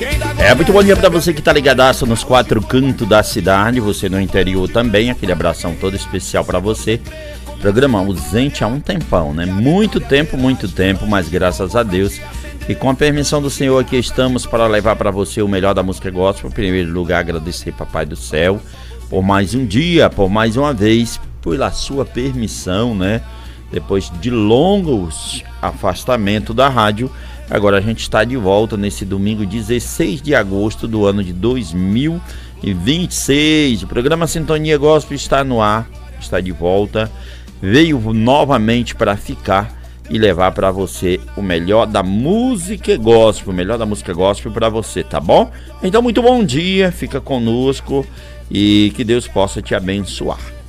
Muito bom dia para você que está ligadaço nos 4 cantos da cidade, você no interior também, aquele abração todo especial para você. Programa ausente há um tempão, né? Muito tempo, mas graças a Deus. E com a permissão do Senhor aqui estamos para levar para você o melhor da música gospel. Em primeiro lugar, agradecer Papai do Céu por mais um dia, por mais uma vez, pela sua permissão, né? Depois de longos afastamento da rádio, agora a gente está de volta nesse domingo 16 de agosto do ano de 2026. O programa Sintonia Gospel está no ar, está de volta, veio novamente para ficar e levar para você o melhor da música gospel, para você, tá bom? Então muito bom dia, fica conosco e que Deus possa te abençoar.